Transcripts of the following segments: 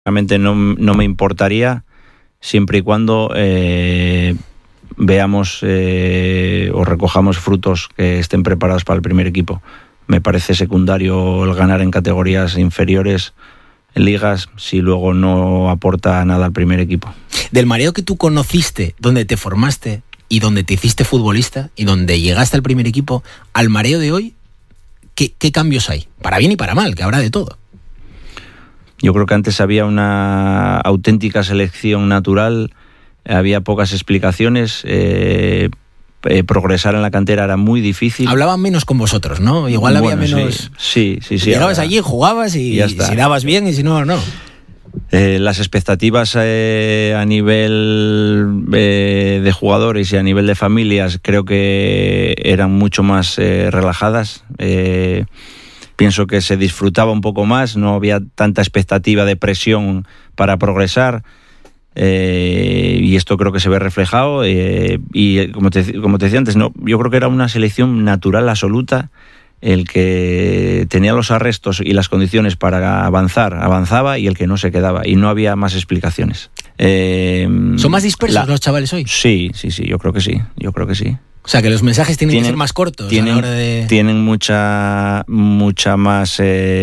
Realmente no me importaría, siempre y cuando veamos o recojamos frutos que estén preparados para el primer equipo. Me parece secundario el ganar en categorías inferiores, en ligas, si luego no aporta nada al primer equipo. Del mareo que tú conociste, donde te formaste y donde te hiciste futbolista y donde llegaste al primer equipo, al mareo de hoy, ¿qué cambios hay? Para bien y para mal, que habrá de todo. Yo creo que antes había una auténtica selección natural, había pocas explicaciones, progresar en la cantera era muy difícil. Hablaban menos con vosotros, ¿no? Igual había menos... Sí. Llegabas allí, jugabas y si dabas bien y si no, no. Las expectativas a nivel de jugadores y a nivel de familias creo que eran mucho más relajadas. Pienso que se disfrutaba un poco más, no había tanta expectativa de presión para progresar, y esto creo que se ve reflejado, y como te decía antes, no, yo creo que era una selección natural absoluta. El que tenía los arrestos y las condiciones para avanzar, avanzaba, y el que no se quedaba, y no había más explicaciones. ¿Son más dispersos los chavales hoy? Sí, yo creo que sí. O sea, que los mensajes tienen que ser más cortos a la hora de... Tienen mucha más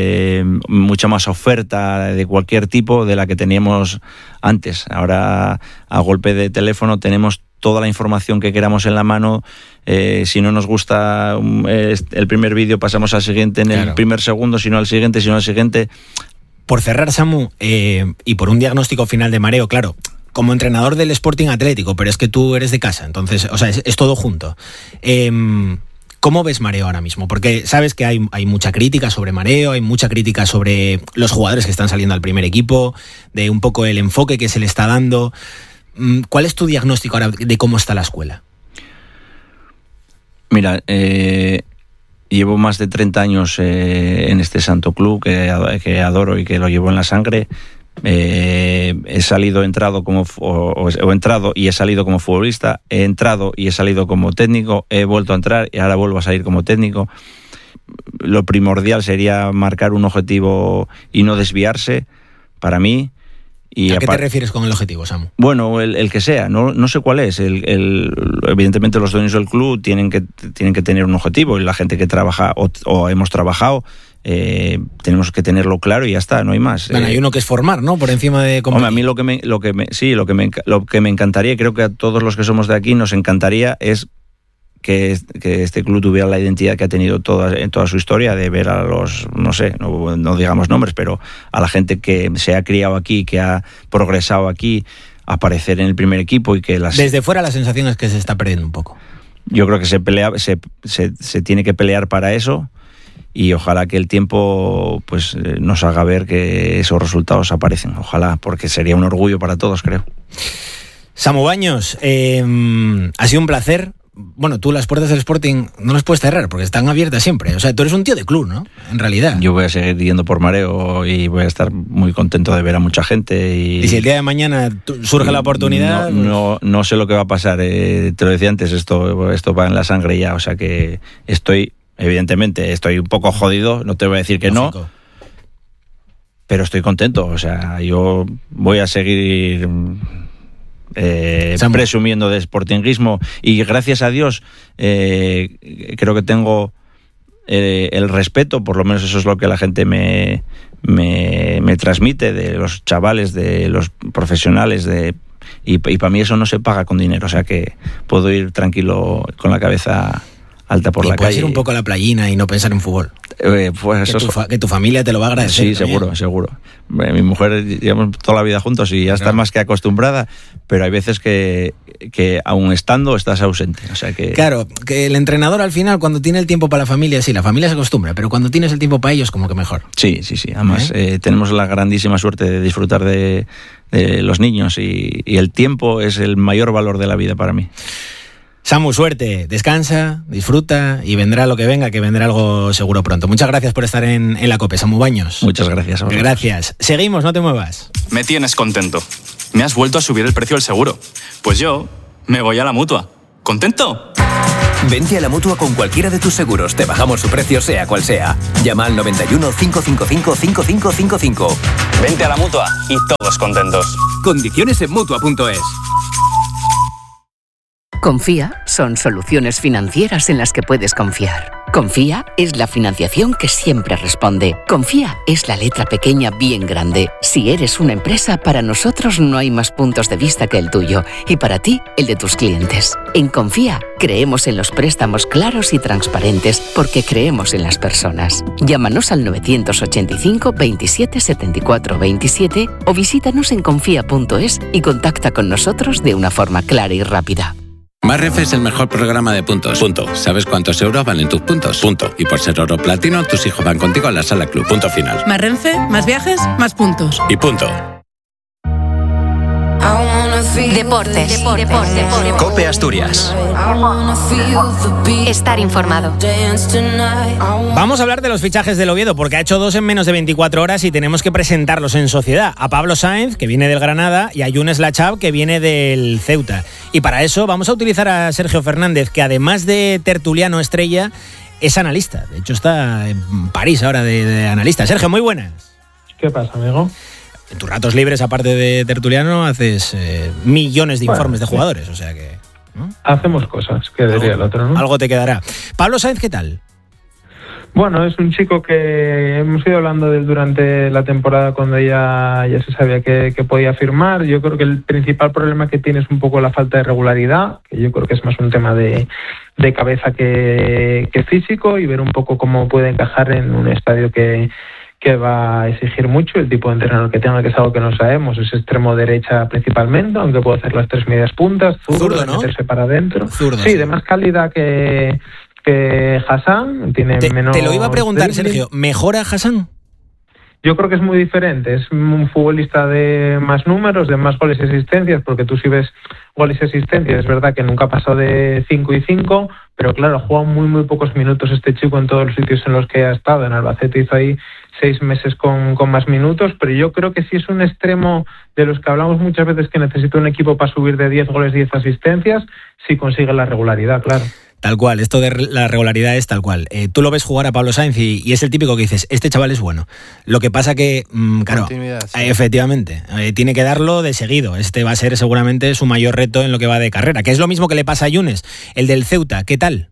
oferta de cualquier tipo de la que teníamos antes. Ahora, a golpe de teléfono, tenemos toda la información que queramos en la mano. Si no nos gusta el primer vídeo, pasamos al siguiente en el primer segundo, si no al siguiente. Por cerrar, Samu, y por un diagnóstico final de mareo, claro, como entrenador del Sporting Atlético, pero es que tú eres de casa, entonces, o sea, es todo junto. ¿Cómo ves mareo ahora mismo? Porque sabes que hay mucha crítica sobre mareo, hay mucha crítica sobre los jugadores que están saliendo al primer equipo, de un poco el enfoque que se le está dando. ¿Cuál es tu diagnóstico ahora de cómo está la escuela? Mira, llevo más de 30 años en este santo club que adoro y que lo llevo en la sangre. He salido, entrado y he salido como futbolista, he entrado y he salido como técnico, he vuelto a entrar y ahora vuelvo a salir como técnico. Lo primordial sería marcar un objetivo y no desviarse, para mí. Y ¿a qué te refieres con el objetivo, Samu? Bueno, el que sea, no sé cuál es. Evidentemente los dueños del club tienen que tener un objetivo, y la gente que trabaja o hemos trabajado, tenemos que tenerlo claro y ya está, no hay más. Bueno, hay uno que es formar, ¿no? Por encima de competir. Hombre, a mí lo que me encantaría, y creo que a todos los que somos de aquí nos encantaría, es que este club tuviera la identidad que ha tenido en toda su historia, de ver a los, no sé, no digamos nombres, pero a la gente que se ha criado aquí, que ha progresado aquí, aparecer en el primer equipo, y que desde fuera la sensación es que se está perdiendo un poco. Yo creo que se tiene que pelear para eso, y ojalá que el tiempo pues nos haga ver que esos resultados aparecen. Ojalá, porque sería un orgullo para todos, creo. Samu Baños, ha sido un placer. Bueno, tú las puertas del Sporting no las puedes cerrar porque están abiertas siempre. O sea, tú eres un tío de club, ¿no? En realidad. Yo voy a seguir yendo por mareo y voy a estar muy contento de ver a mucha gente. Y si el día de mañana surge la oportunidad... No sé lo que va a pasar. Te lo decía antes, esto va en la sangre ya. O sea que evidentemente estoy un poco jodido, no te voy a decir que no. Pero estoy contento. O sea, yo voy a seguir... presumiendo de sportinguismo, y gracias a Dios creo que tengo el respeto, por lo menos eso es lo que la gente me transmite, de los chavales, de los profesionales, y para mí eso no se paga con dinero, o sea que puedo ir tranquilo con la cabeza alta por la calle. Puedes ir un poco a la playina y no pensar en fútbol. Pues que tu familia te lo va a agradecer. Sí, seguro. Mi mujer, llevamos toda la vida juntos y ya está más que acostumbrada, pero hay veces que aún estando estás ausente. O sea que... Claro, que el entrenador al final, cuando tiene el tiempo para la familia, sí, la familia se acostumbra, pero cuando tienes el tiempo para ellos, como que mejor. Sí. Además, tenemos la grandísima suerte de disfrutar de los niños, y el tiempo es el mayor valor de la vida para mí. Samu, suerte, descansa, disfruta y vendrá lo que venga, que vendrá algo seguro pronto. Muchas gracias por estar en la COPE, Samu Baños. Muchas gracias. Gracias. Seguimos, no te muevas. Me tienes contento. Me has vuelto a subir el precio del seguro. Pues yo me voy a la Mutua. ¿Contento? Vente a la Mutua con cualquiera de tus seguros. Te bajamos su precio sea cual sea. Llama al 91 555 5555. Vente a la Mutua y todos contentos. Condiciones en Mutua.es. Confía son soluciones financieras en las que puedes confiar. Confía es la financiación que siempre responde. Confía es la letra pequeña bien grande. Si eres una empresa, para nosotros no hay más puntos de vista que el tuyo y para ti, el de tus clientes. En Confía creemos en los préstamos claros y transparentes porque creemos en las personas. Llámanos al 985 27 74 27 o visítanos en confía.es y contacta con nosotros de una forma clara y rápida. Más Renfe es el mejor programa de puntos. Punto. ¿Sabes cuántos euros valen tus puntos? Punto. Y por ser oro platino, tus hijos van contigo a la sala club. Punto final. Más Renfe, más viajes, más puntos. Y punto. Deportes. COPE Asturias. Estar informado. Vamos a hablar de los fichajes del Oviedo, porque ha hecho 2 en menos de 24 horas y tenemos que presentarlos en sociedad. A Pablo Sáenz, que viene del Granada, y a Younes Lachab, que viene del Ceuta. Y para eso vamos a utilizar a Sergio Fernández, que además de tertuliano estrella, es analista. De hecho, está en París ahora de analista. Sergio, muy buenas. ¿Qué pasa, amigo? En tus ratos libres, aparte de tertuliano, haces millones de informes de jugadores, o sea que... ¿no? Hacemos cosas, que diría el otro, ¿no? Algo te quedará. Pablo Sáenz, ¿qué tal? Bueno, es un chico que hemos ido hablando de él durante la temporada cuando ya se sabía que podía firmar. Yo creo que el principal problema que tiene es un poco la falta de regularidad, que yo creo que es más un tema de cabeza que físico, y ver un poco cómo puede encajar en un estadio que va a exigir mucho. El tipo de entrenador que tenga, que es algo que no sabemos, es extremo derecha principalmente, aunque puede hacer las 3 medias puntas, zurdo, ¿no? Meterse para adentro. Zurdo, sí, de más calidad que Hassan. Tiene menos... Te lo iba a preguntar, Sergio, ¿mejora Hassan? Yo creo que es muy diferente. Es un futbolista de más números, de más goles y asistencias, porque tú si ves goles y asistencias, es verdad que nunca ha pasado de 5 y 5, pero claro, ha jugado muy pocos minutos este chico en todos los sitios en los que ha estado. En Albacete hizo ahí 6 meses con más minutos, pero yo creo que sí es un extremo de los que hablamos muchas veces, que necesita un equipo para subir de 10 goles, 10 asistencias, si consigue la regularidad, claro. Tal cual, esto de la regularidad es tal cual. Tú lo ves jugar a Pablo Sáenz y es el típico que dices, este chaval es bueno. Lo que pasa que, claro, sí. Efectivamente, tiene que darlo de seguido. Este va a ser seguramente su mayor reto en lo que va de carrera, que es lo mismo que le pasa a Younes, el del Ceuta. ¿Qué tal?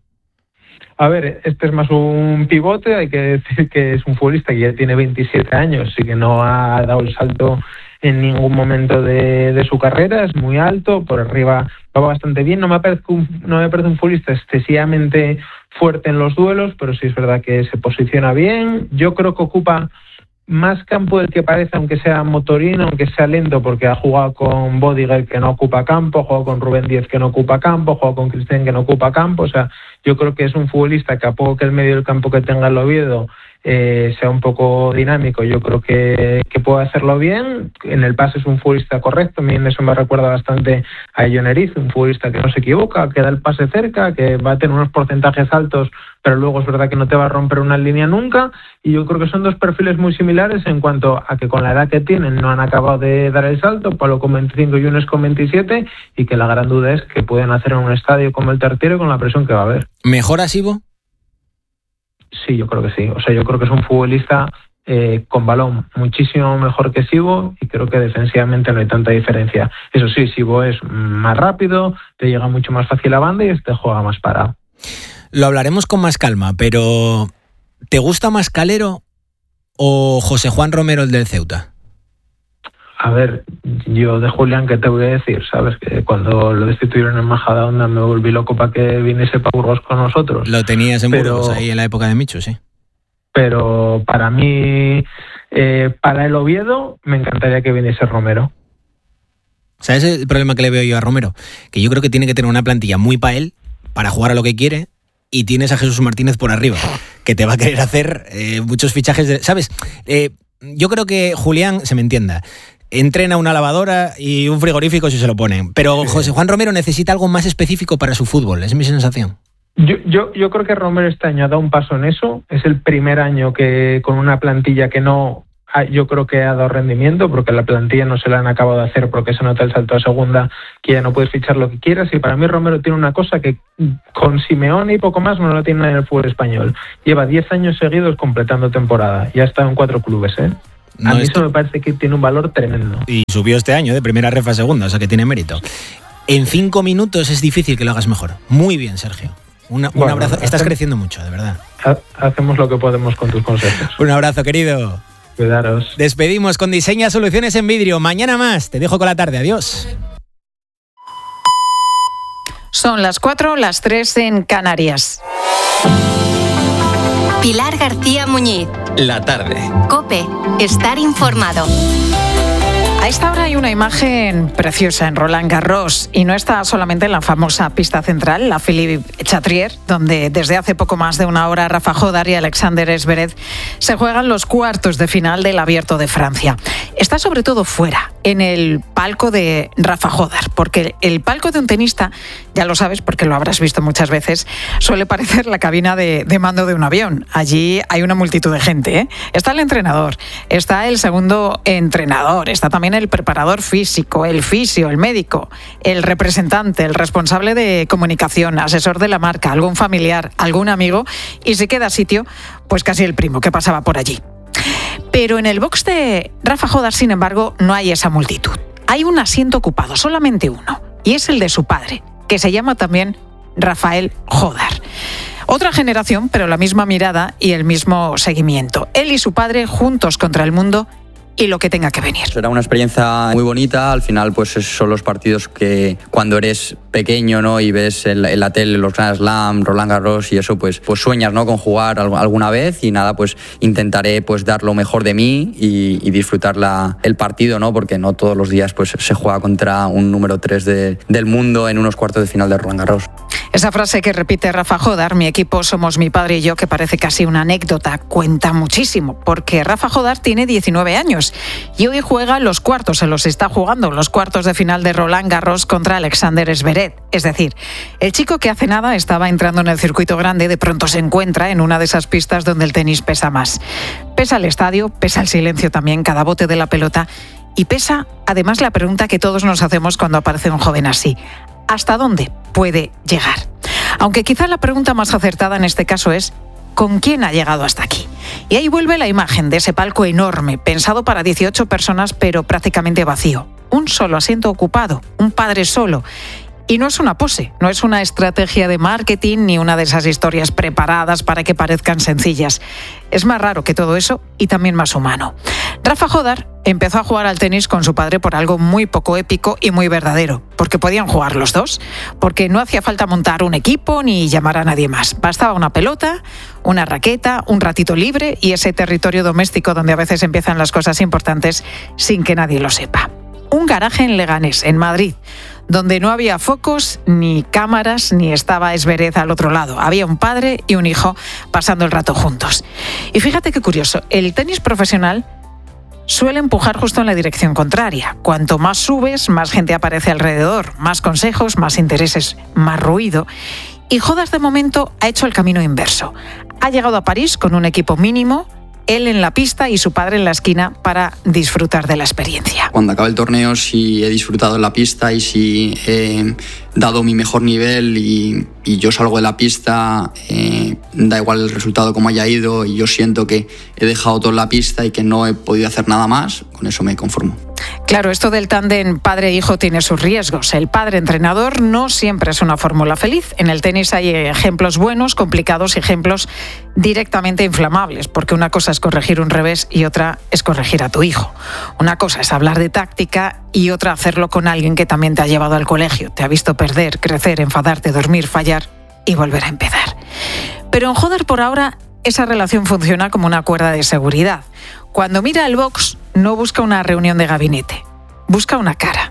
A ver, este es más un pivote, hay que decir que es un futbolista que ya tiene 27 años y que no ha dado el salto en ningún momento de su carrera. Es muy alto, por arriba va bastante bien. No me parece un futbolista excesivamente fuerte en los duelos, pero sí es verdad que se posiciona bien. Yo creo que ocupa más campo del que parece, aunque sea motorino, aunque sea lento, porque ha jugado con Bodiger, que no ocupa campo, ha jugado con Rubén Díez, que no ocupa campo, ha jugado con Cristian, que no ocupa campo. O sea, yo creo que es un futbolista que, a poco que el medio del campo que tenga el Oviedo sea un poco dinámico, yo creo que puede hacerlo bien. En el pase es un futbolista correcto. A mí eso me recuerda bastante a John Eriz, un futbolista que no se equivoca, que da el pase cerca, que va a tener unos porcentajes altos, pero luego es verdad que no te va a romper una línea nunca. Y yo creo que son dos perfiles muy similares en cuanto a que con la edad que tienen no han acabado de dar el salto, Pablo con 25 y Younes con 27, y que la gran duda es que pueden hacer en un estadio como el Tartiere con la presión que va a haber. ¿Mejora Sibo? Sí, yo creo que sí. O sea, yo creo que es un futbolista con balón muchísimo mejor que Sibo, y creo que defensivamente no hay tanta diferencia. Eso sí, Sibo es más rápido, te llega mucho más fácil a banda y este juega más parado. Lo hablaremos con más calma, pero ¿te gusta más Calero o José Juan Romero, el del Ceuta? A ver, yo de Julián, ¿qué te voy a decir? Sabes que cuando lo destituyeron en Majadahonda me volví loco para que viniese para Burgos con nosotros. Lo tenías en Burgos, ahí en la época de Michu, sí. Pero para mí, para el Oviedo, me encantaría que viniese Romero. ¿Sabes el problema que le veo yo a Romero? Que yo creo que tiene que tener una plantilla muy para él, para jugar a lo que quiere, y tienes a Jesús Martínez por arriba, que te va a querer hacer muchos fichajes. ¿Sabes? Yo creo que Julián, se me entienda, entrena una lavadora y un frigorífico si se lo ponen, pero José Juan Romero necesita algo más específico para su fútbol, es mi sensación. Yo creo que Romero este año ha dado un paso en eso. Es el primer año que con una plantilla que no yo creo que ha dado rendimiento, porque la plantilla no se la han acabado de hacer, porque se nota el salto a segunda, que ya no puedes fichar lo que quieras. Y para mí Romero tiene una cosa que con Simeone y poco más no lo tiene en el fútbol español. Lleva 10 años seguidos completando temporada, ya ha estado en 4 clubes, ¿eh? A mí eso me parece que tiene un valor tremendo. Y subió este año de primera ref a segunda, o sea que tiene mérito. En 5 minutos es difícil que lo hagas mejor. Muy bien, Sergio. Un abrazo. Estás creciendo mucho, de verdad. Hacemos lo que podemos con tus consejos. Un abrazo, querido. Cuidaros. Despedimos con Diseña Soluciones en Vidrio. Mañana más. Te dejo con la tarde. Adiós. Son las 4, las 3 en Canarias. Pilar García Muñiz. La tarde. COPE. Estar informado. A esta hora hay una imagen preciosa en Roland Garros, y no está solamente en la famosa pista central, la Philippe Chatrier, donde desde hace poco más de una hora Rafa Jodar y Alexander Zverev se juegan los cuartos de final del Abierto de Francia. Está sobre todo fuera, en el palco de Rafa Jodar, porque el palco de un tenista, ya lo sabes porque lo habrás visto muchas veces, suele parecer la cabina de mando de un avión. Allí hay una multitud de gente, ¿eh? Está el entrenador, está el segundo entrenador, está también el preparador físico, el fisio, el médico, el representante, el responsable de comunicación, asesor de la marca, algún familiar, algún amigo, y si queda sitio, pues casi el primo que pasaba por allí. Pero en el box de Rafa Jodar, sin embargo, no hay esa multitud. Hay un asiento ocupado, solamente uno, y es el de su padre, que se llama también Rafael Jodar. Otra generación, pero la misma mirada y el mismo seguimiento. Él y su padre juntos contra el mundo y lo que tenga que venir. Será una experiencia muy bonita. Al final, pues son los partidos que cuando eres pequeño, ¿no?, y ves en la tele los Grand Slam, Roland Garros y eso, pues sueñas, ¿no?, con jugar alguna vez. Y nada, pues intentaré pues dar lo mejor de mí y disfrutar el partido, ¿no?, porque no todos los días pues se juega contra un número 3 del mundo en unos cuartos de final de Roland Garros. Esa frase que repite Rafa Jodar, mi equipo somos mi padre y yo, que parece casi una anécdota, cuenta muchísimo, porque Rafa Jodar tiene 19 años y hoy juega los cuartos, se los está jugando, los cuartos de final de Roland Garros contra Alexander Zverev. Es decir, el chico que hace nada estaba entrando en el circuito grande, de pronto se encuentra en una de esas pistas donde el tenis pesa más. Pesa el estadio, pesa el silencio también, cada bote de la pelota, y pesa además la pregunta que todos nos hacemos cuando aparece un joven así: ¿hasta dónde puede llegar? Aunque quizá la pregunta más acertada en este caso es: ¿con quién ha llegado hasta aquí? Y ahí vuelve la imagen de ese palco enorme, pensado para 18 personas, pero prácticamente vacío. Un solo asiento ocupado, un padre solo. Y no es una pose, no es una estrategia de marketing ni una de esas historias preparadas para que parezcan sencillas. Es más raro que todo eso y también más humano. Rafa Jodar empezó a jugar al tenis con su padre por algo muy poco épico y muy verdadero, porque podían jugar los dos, porque no hacía falta montar un equipo ni llamar a nadie más. Bastaba una pelota, una raqueta, un ratito libre y ese territorio doméstico donde a veces empiezan las cosas importantes sin que nadie lo sepa. Un garaje en Leganés, en Madrid, donde no había focos, ni cámaras, ni estaba Zverev al otro lado. Había un padre y un hijo pasando el rato juntos. Y fíjate qué curioso, el tenis profesional suele empujar justo en la dirección contraria. Cuanto más subes, más gente aparece alrededor, más consejos, más intereses, más ruido. Y Jodar, de momento, ha hecho el camino inverso. Ha llegado a París con un equipo mínimo, él en la pista y su padre en la esquina, para disfrutar de la experiencia. Cuando acabe el torneo, si he disfrutado en la pista y si he dado mi mejor nivel y yo salgo de la pista, da igual el resultado como haya ido, y yo siento que he dejado todo en la pista y que no he podido hacer nada más, con eso me conformo. Claro, esto del tándem padre-hijo tiene sus riesgos. El padre-entrenador no siempre es una fórmula feliz. En el tenis hay ejemplos buenos, complicados y ejemplos directamente inflamables, porque una cosa es corregir un revés y otra es corregir a tu hijo. Una cosa es hablar de táctica y otra hacerlo con alguien que también te ha llevado al colegio, te ha visto perder, crecer, enfadarte, dormir, fallar y volver a empezar. Pero en Jodar, por ahora, esa relación funciona como una cuerda de seguridad. Cuando mira el box, no busca una reunión de gabinete, busca una cara,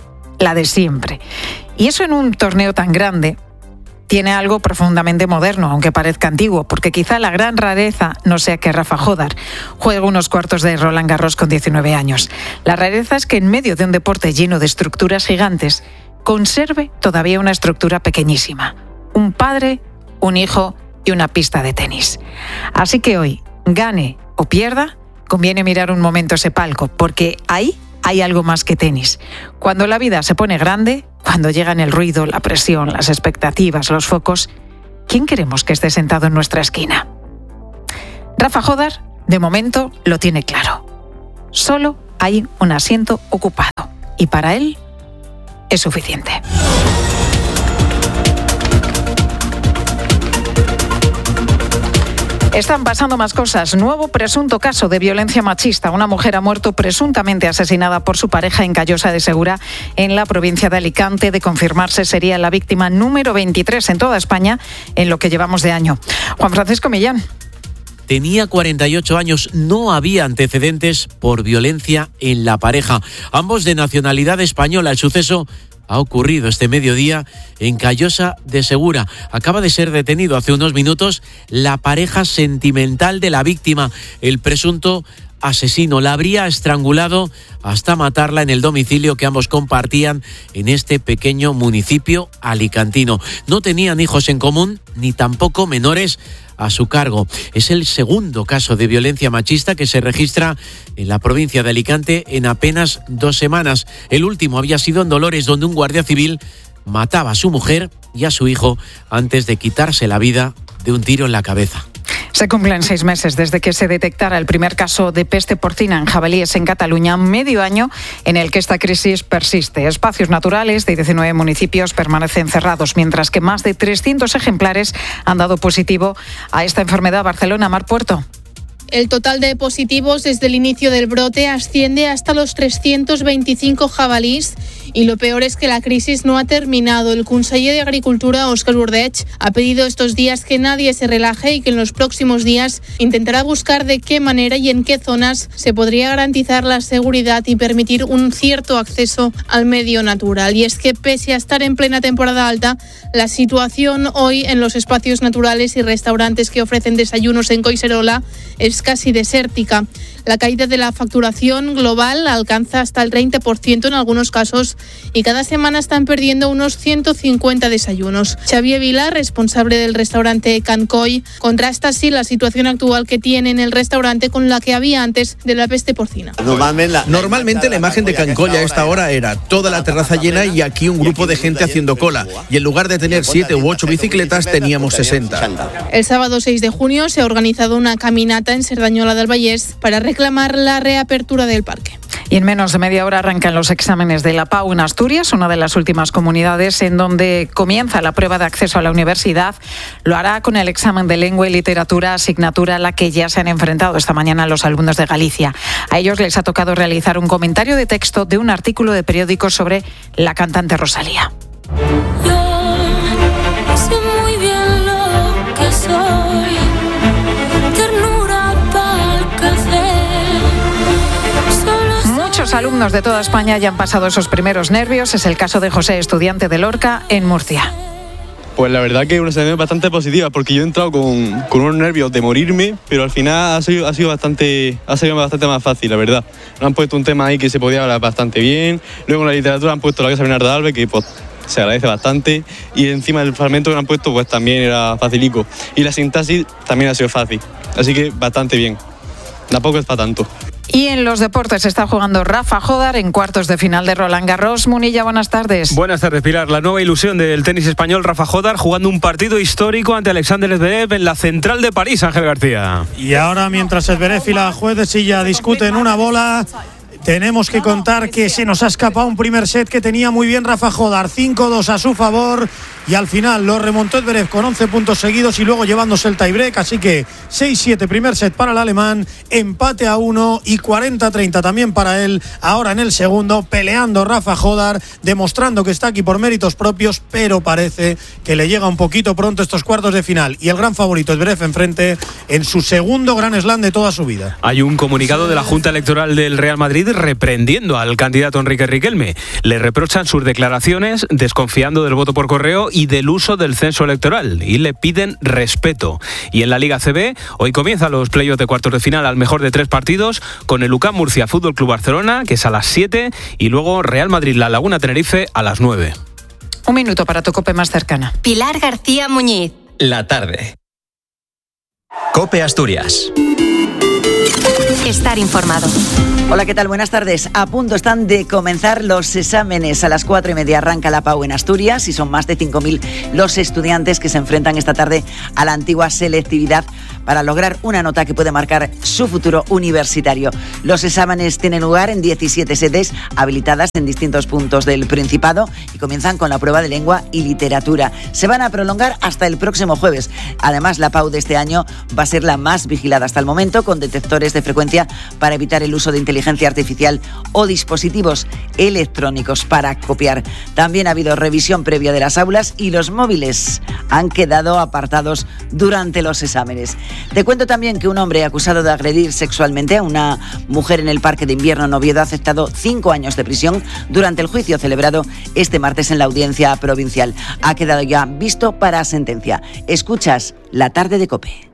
la de siempre. Y eso en un torneo tan grande tiene algo profundamente moderno, aunque parezca antiguo, porque quizá la gran rareza no sea que Rafa Jodar juegue unos cuartos de Roland Garros con 19 años. La rareza es que en medio de un deporte lleno de estructuras gigantes, conserve todavía una estructura pequeñísima: un padre, un hijo y una pista de tenis. Así que hoy, gane o pierda, conviene mirar un momento ese palco, porque ahí hay algo más que tenis. Cuando la vida se pone grande, cuando llegan el ruido, la presión, las expectativas, los focos, ¿quién queremos que esté sentado en nuestra esquina? Rafa Jódar, de momento, lo tiene claro. Solo hay un asiento ocupado y para él es suficiente. Están pasando más cosas. Nuevo presunto caso de violencia machista. Una mujer ha muerto presuntamente asesinada por su pareja en Callosa de Segura, en la provincia de Alicante. De confirmarse, sería la víctima número 23 en toda España en lo que llevamos de año. Juan Francisco Millán. Tenía 48 años, no había antecedentes por violencia en la pareja. Ambos de nacionalidad española. El suceso ha ocurrido este mediodía en Callosa de Segura. Acaba de ser detenido hace unos minutos la pareja sentimental de la víctima. El presunto asesino la habría estrangulado hasta matarla en el domicilio que ambos compartían en este pequeño municipio alicantino. No tenían hijos en común ni tampoco menores a su cargo. Es el segundo caso de violencia machista que se registra en la provincia de Alicante en apenas 2 semanas. El último había sido en Dolores, donde un guardia civil mataba a su mujer y a su hijo antes de quitarse la vida de un tiro en la cabeza. Se cumplen 6 meses desde que se detectara el primer caso de peste porcina en jabalíes en Cataluña, medio año en el que esta crisis persiste. Espacios naturales de 19 municipios permanecen cerrados, mientras que más de 300 ejemplares han dado positivo a esta enfermedad. Barcelona, Mar Puerto. El total de positivos desde el inicio del brote asciende hasta los 325 jabalís y lo peor es que la crisis no ha terminado. El conseller de Agricultura, Óscar Urdeig, ha pedido estos días que nadie se relaje y que en los próximos días intentará buscar de qué manera y en qué zonas se podría garantizar la seguridad y permitir un cierto acceso al medio natural. Y es que pese a estar en plena temporada alta, la situación hoy en los espacios naturales y restaurantes que ofrecen desayunos en Collserola es casi desértica. La caída de la facturación global alcanza hasta el 30% en algunos casos y cada semana están perdiendo unos 150 desayunos. Xavier Vila, responsable del restaurante Can Coll, contrasta así la situación actual que tiene en el restaurante con la que había antes de la peste porcina. Normalmente la imagen de Can Coll a esta hora era toda la terraza llena y aquí un grupo de gente haciendo cola. Y en lugar de tener 7 u 8 bicicletas teníamos 60. El sábado 6 de junio se ha organizado una caminata en Cerdañola del Vallès para reclamar la reapertura del parque. Y en menos de media hora arrancan los exámenes de la PAU en Asturias, una de las últimas comunidades en donde comienza la prueba de acceso a la universidad. Lo hará con el examen de lengua y literatura, asignatura a la que ya se han enfrentado esta mañana los alumnos de Galicia. A ellos les ha tocado realizar un comentario de texto de un artículo de periódico sobre la cantante Rosalía. Yo sé muy bien lo que soy. Muchos alumnos de toda España ya han pasado esos primeros nervios. Es el caso de José, estudiante de Lorca, en Murcia. Pues la verdad que es una sensación bastante positiva, porque yo he entrado con unos nervios de morirme, pero al final ha sido bastante más fácil, la verdad. Nos han puesto un tema ahí que se podía hablar bastante bien. Luego en la literatura han puesto la Casa Bernarda Alves, que pues se agradece bastante. Y encima el fragmento que han puesto pues también era facilico. Y la sintaxis también ha sido fácil. Así que bastante bien. Tampoco es para tanto. Y en los deportes está jugando Rafa Jódar en cuartos de final de Roland Garros. Munilla, buenas tardes. Buenas tardes, Pilar. La nueva ilusión del tenis español, Rafa Jódar, jugando un partido histórico ante Alexander Zverev en la Central de París, Ángel García. Y ahora, mientras Zverev y la juez de silla discuten una bola, tenemos que contar que se nos ha escapado un primer set que tenía muy bien Rafa Jódar, 5-2 a su favor, y al final lo remontó Zverev con 11 puntos seguidos y luego llevándose el tiebreak, así que 6-7 primer set para el alemán, empate a 1 y 40-30 también para él, ahora en el segundo, peleando Rafa Jódar, demostrando que está aquí por méritos propios, pero parece que le llega un poquito pronto estos cuartos de final, y el gran favorito Zverev enfrente en su segundo gran slam de toda su vida. Hay un comunicado de la Junta Electoral del Real Madrid reprendiendo al candidato Enrique Riquelme. Le reprochan sus declaraciones, desconfiando del voto por correo y del uso del censo electoral, y le piden respeto. Y en la Liga CB, hoy comienzan los playoffs de cuartos de final al mejor de 3 partidos, con el UCAM Murcia Fútbol Club Barcelona, que es a las 7, y luego Real Madrid La Laguna Tenerife a las 9. Un minuto para tu COPE más cercana. Pilar García Muñiz. La tarde. COPE Asturias. estar informado. Hola, ¿qué tal? Buenas tardes. A punto están de comenzar los exámenes. A las 4:30 arranca la PAU en Asturias y son más de 5.000 los estudiantes que se enfrentan esta tarde a la antigua selectividad para lograr una nota que puede marcar su futuro universitario. Los exámenes tienen lugar en 17 sedes habilitadas en distintos puntos del Principado y comienzan con la prueba de lengua y literatura. Se van a prolongar hasta el próximo jueves. Además, la PAU de este año va a ser la más vigilada hasta el momento, con detectores de frecuencia para evitar el uso de inteligencia artificial o dispositivos electrónicos para copiar. También ha habido revisión previa de las aulas y los móviles han quedado apartados durante los exámenes. Te cuento también que un hombre acusado de agredir sexualmente a una mujer en el Parque de Invierno en Oviedo ha aceptado 5 años de prisión durante el juicio celebrado este martes en la audiencia provincial. Ha quedado ya visto para sentencia. Escuchas La Tarde de COPE.